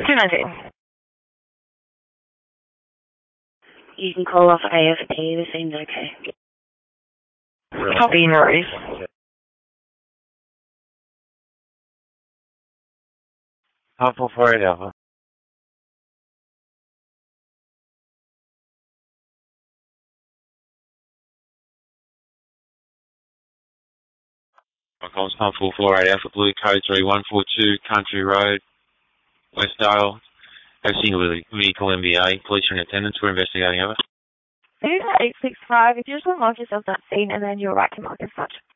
219. You can call off AFT, this seems okay. Copy, no worries. Alpha 48 Alpha. Calls pump 448 Alpha Blue Code 3142 Country Road, Westdale. Have single vehicle MBA. Police are in attendance. We're investigating over. This is 865. If you just want to mark yourself that scene and then you're right to mark as such.